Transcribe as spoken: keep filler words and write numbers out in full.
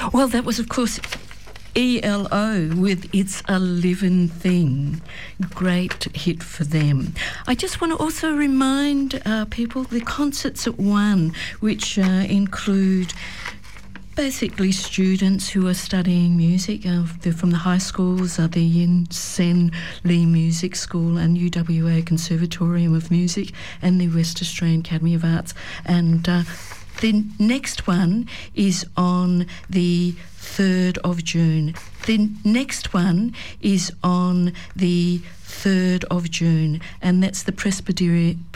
Well, that was, of course, E L O with It's a Living Thing. Great hit for them. I just want to also remind uh, people the concerts at One, which uh, include basically students who are studying music. Uh, they're from the high schools, uh, the Yin Sen Lee Music School and U W A Conservatorium of Music and the West Australian Academy of Arts. And uh, the next one is on the third of June. The next one is on the third of June, and that's the Presbyterian